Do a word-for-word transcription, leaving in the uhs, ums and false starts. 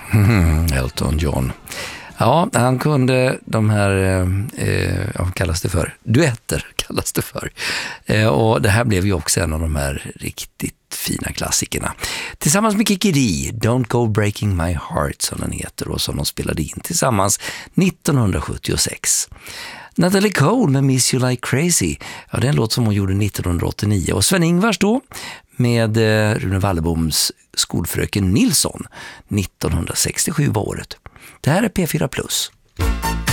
Mm, Elton John. Ja, han kunde de här, eh, vad kallas det för? Duetter kallas det för. Eh, och det här blev ju också en av de här riktigt fina klassikerna. Tillsammans med Kiki Dee, Don't Go Breaking My Heart som den heter och som de spelade in tillsammans nittonhundrasjuttiosex. Natalie Cole med Miss You Like Crazy, ja, det är en låt som hon gjorde nittonhundraåttionio. Och Sven-Ingvars då med eh, Rune Walleboms Skolfröken Nilsson nittonhundrasextiosju var året. Det här är P fyra Plus.